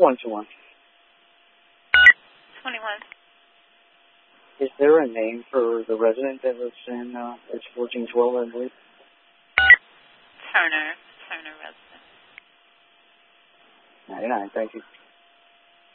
121. 21. Is there a name for the resident that lives in, it's 1412, I believe? Turner resident. 99, thank you.